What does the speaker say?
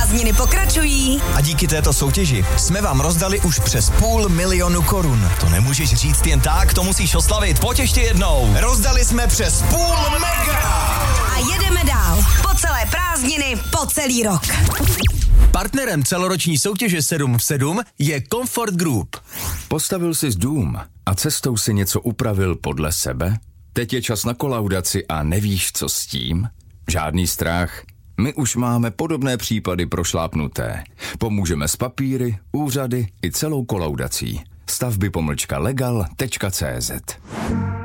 Prázdniny pokračují. A díky této soutěži jsme vám rozdali už přes 500 000 korun. To nemůžeš říct jen tak, to musíš oslavit. Pojď ještě jednou. Rozdali jsme přes 500 mega. A jedeme dál. Po celé prázdniny, po celý rok. Partnerem celoroční soutěže 7 v 7 je Comfort Group. Postavil jsi dům a cestou si něco upravil podle sebe? Teď je čas na kolaudaci a nevíš, co s tím? Žádný strach. My už máme podobné případy prošlápnuté. Pomůžeme s papíry, úřady i celou kolaudací. Stavby-legal.cz